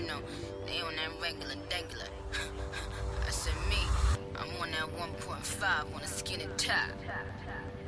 know, they on that regular degular. I said me, I'm on that 1.5 on a skinny top.